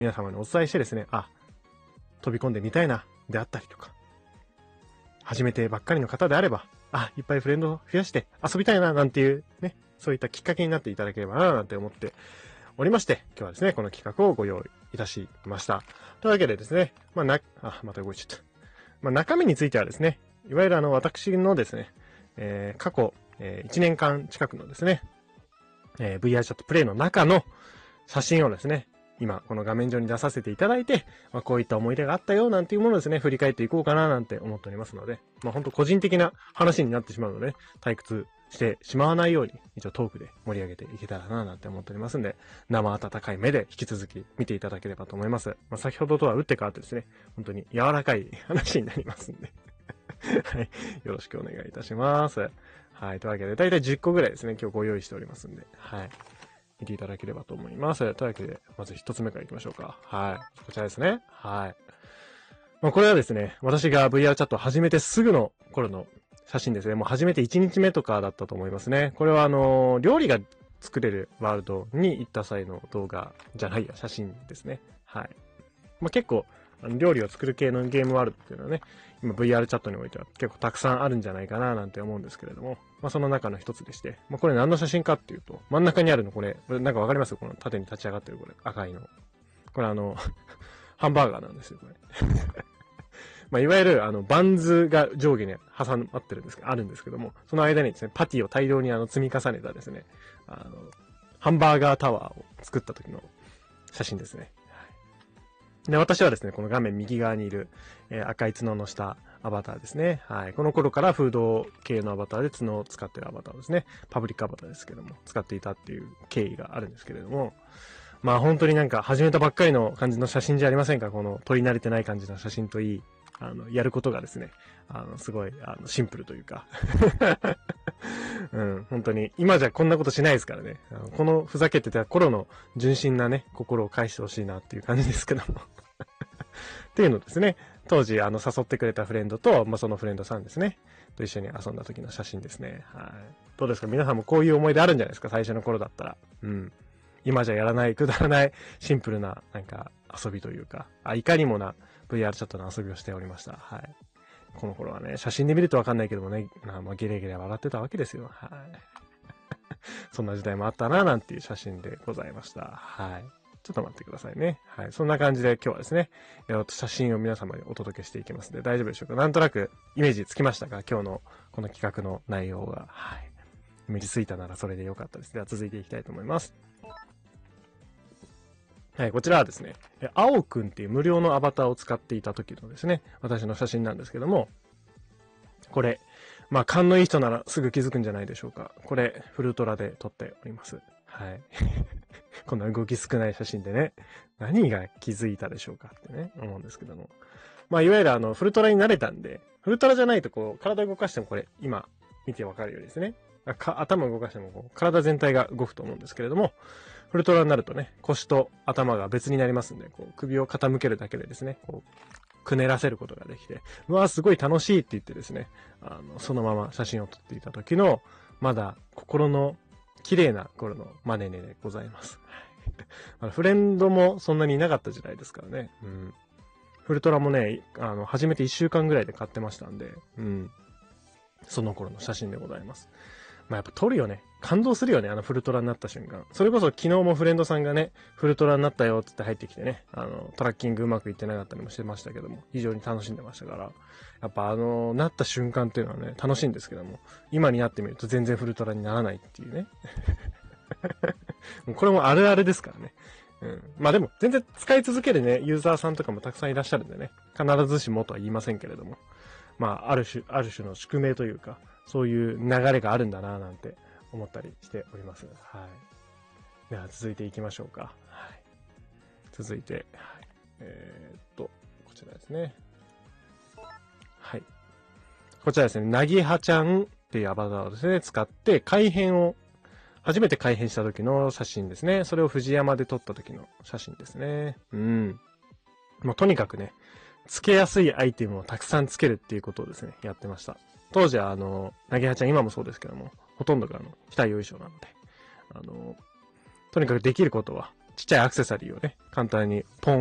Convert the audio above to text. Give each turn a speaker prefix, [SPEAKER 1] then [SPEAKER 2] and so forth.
[SPEAKER 1] 皆様にお伝えしてですね、飛び込んでみたいな、であったりとか、初めてばっかりの方であれば、いっぱいフレンドを増やして遊びたいな、なんていうね、そういったきっかけになっていただければな、なんて思っておりまして、今日はですね、この企画をご用意いたしました。というわけでですね、また動いちゃった。中身についてはですね、いわゆる私のですね、過去、1年間近くのですね、VR チャットプレイの中の写真をですね、今、この画面上に出させていただいて、こういった思い出があったよ、なんていうものをですね、振り返っていこうかな、なんて思っておりますので、本当個人的な話になってしまうので、退屈してしまわないように、一応トークで盛り上げていけたらな、なんて思っておりますんで、生温かい目で引き続き見ていただければと思います。先ほどとは打って変わってですね、本当に柔らかい話になりますんで、はい、よろしくお願いいたします。はい、というわけで、だいたい10個ぐらいですね、今日ご用意しておりますんで、はい。見ていただければと思います。というわけで、まず一つ目からいきましょうか。はい。こちらですね。はい。これはですね、私が VR チャットを始めてすぐの頃の写真ですね。もう始めて1日目とかだったと思いますね。これは料理が作れるワールドに行った際の動画じゃないや、写真ですね。はい。結構、料理を作る系のゲームワールドっていうのはね、今 VR チャットにおいては結構たくさんあるんじゃないかななんて思うんですけれども、その中の一つでして、これ何の写真かっていうと、真ん中にあるのこれなんかわかります？この縦に立ち上がってるこれ、赤いの。これハンバーガーなんですよ、これ。いわゆるバンズが上下に挟まってるんですけど、あるんですけども、その間にですね、パティを大量に積み重ねたですね、ハンバーガータワーを作った時の写真ですね。で、私はですね、この画面右側にいる、赤い角の下アバターですね。はい。この頃からフード系のアバターで角を使ってるアバターですね。パブリックアバターですけども、使っていたっていう経緯があるんですけれども、本当になんか始めたばっかりの感じの写真じゃありませんか？この撮り慣れてない感じの写真といい、やることがですね、すごい、シンプルというか、うん、本当に、今じゃこんなことしないですからね。このふざけてた頃の純真なね、心を返してほしいなっていう感じですけども。っていうのですね、当時、誘ってくれたフレンドと、そのフレンドさんですね、と一緒に遊んだ時の写真ですね。はい。どうですか？皆さんもこういう思い出あるんじゃないですか？最初の頃だったら。うん。今じゃやらない、くだらない、シンプルな、なんか、遊びというか、いかにもな VR チャットの遊びをしておりました。はい。この頃はね、写真で見るとわかんないけどもね、ゲレゲレ笑ってたわけですよ。はい。そんな時代もあったな、なんていう写真でございました。はい。ちょっと待ってくださいね。はい。そんな感じで今日はですね、写真を皆様にお届けしていきますので、大丈夫でしょうか？なんとなくイメージつきましたか？今日のこの企画の内容が。はい。イメージついたならそれでよかったです。では続いていきたいと思います。はい、こちらはですね、青くんっていう無料のアバターを使っていた時のですね、私の写真なんですけども、これ、勘のいい人ならすぐ気づくんじゃないでしょうか。これ、フルトラで撮っております。はい。こんな動き少ない写真でね、何が気づいたでしょうかってね、思うんですけども。いわゆるフルトラに慣れたんで、フルトラじゃないとこう、体動かしてもこれ、今、見てわかるようにですね、頭動かしてもこう、体全体が動くと思うんですけれども、フルトラになるとね、腰と頭が別になりますんで、こう、首を傾けるだけでですね、こう、くねらせることができて、うわーすごい楽しいって言ってですね、そのまま写真を撮っていた時の、まだ心の綺麗な頃のマネネでございます。フレンドもそんなにいなかった時代ですからね。うん。フルトラもね、初めて1週間ぐらいで買ってましたんで、うん。その頃の写真でございます。やっぱ撮るよね。感動するよね。フルトラになった瞬間。それこそ昨日もフレンドさんがね、フルトラになったよって入ってきてね、トラッキングうまくいってなかったりもしてましたけども、非常に楽しんでましたから、やっぱなった瞬間っていうのはね、楽しいんですけども、今になってみると全然フルトラにならないっていうね。これもあるあるですからね。うん。でも、全然使い続けるね、ユーザーさんとかもたくさんいらっしゃるんでね、必ずしもとは言いませんけれども、ある種の宿命というか、そういう流れがあるんだなぁなんて思ったりしております。はい。では続いていきましょうか。はい。続いて、はい、こちらですね。はい。こちらですね、なぎはちゃんっていうアバターをですね、使って初めて改変した時の写真ですね。それを藤山で撮った時の写真ですね。うん。もうとにかくね、つけやすいアイテムをたくさんつけるっていうことをですね、やってました。当時はなぎはちゃん今もそうですけども、ほとんどが非対応衣装なので、とにかくできることは、 ちっちゃいアクセサリーをね、簡単にポン